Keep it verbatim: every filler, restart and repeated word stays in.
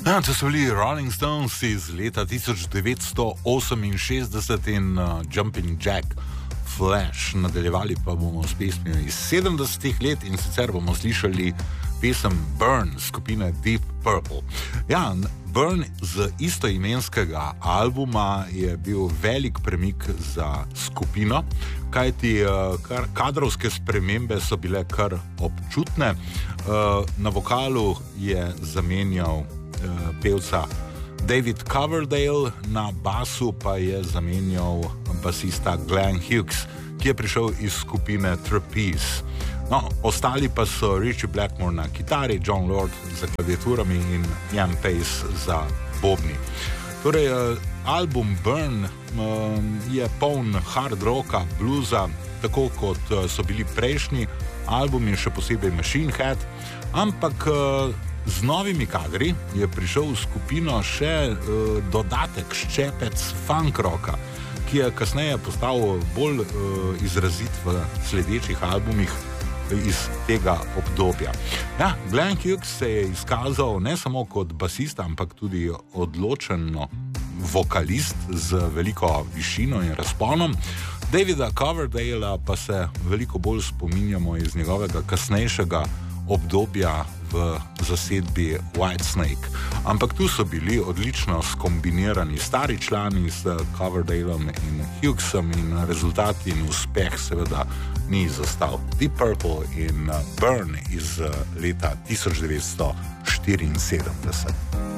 Ja, to so bili Rolling Stones iz leta tisoč devetsto oseminšestdeset in uh, Jumping Jack Flash. Nadaljevali pa bomo s pesmijo iz sedemdesetih let in sicer bomo slišali pesem Burn skupine Deep Purple. Ja, Burn z istoimenskega albuma je bil velik premik za skupino, kajti kar, kadrovske spremembe so bile kar občutne. Na vokalu je zamenjal pevca David Coverdale, na basu pa je zamenjal basista Glenn Hughes, ki je prišel iz skupine Trapeze. No, ostali pa so Ritchie Blackmore na kitari, John Lord za klaviaturami in Ian Pace za bobni. Torej, album Burn je poln hard rocka, bluza, tako kot so bili prejšnji albumi, še posebej Machine Head, ampak z novimi kadri je prišel v skupino še uh, dodatek, ščepec funk rocka, ki je kasneje postal bolj uh, izrazit v sledečih albumih iz tega obdobja. Ja, Glenn Hughes se je izkazal ne samo kot basista, ampak tudi odločeno vokalist z veliko višino in razponom. Davida Coverdale pa se veliko bolj spominjamo iz njegovega kasnejšega obdobja v zasedbi Whitesnake. Ampak tu so bili odlično skombinirani stari člani s Coverdaleom in Hughesom in rezultat in uspeh seveda ni izostal. Deep Purple in Burn iz leta tisoč devetsto štiriinsedemdeset.